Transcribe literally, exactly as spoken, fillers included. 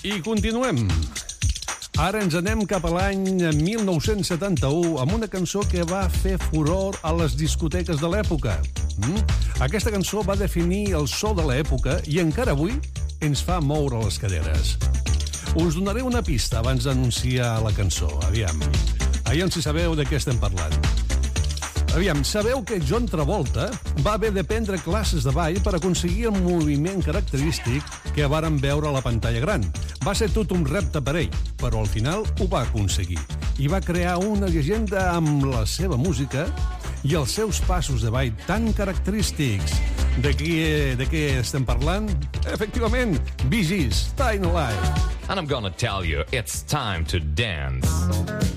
I continuem. Ara ens anem cap a l'any mil nou-cents setanta-u amb una cançó que va fer furor a les discoteques de l'època. Mm? Aquesta cançó va definir el so de l'època i encara avui ens fa moure les caderes. Us donaré una pista abans d'anunciar la cançó. Aviam. Aviam si sabeu de què estem parlant. Aviam, sabeu que John Travolta va haver de prendre classes de ball per aconseguir el moviment característic que varen veure a la pantalla gran. Va ser tot un repte per ell, però al final ho va aconseguir. I va crear una llegenda amb la seva música i els seus passos de ball tan característics. De qui, de què estem parlant? Efectivament, Bee Gees, Staying Alive. And I'm gonna tell you, it's time to dance.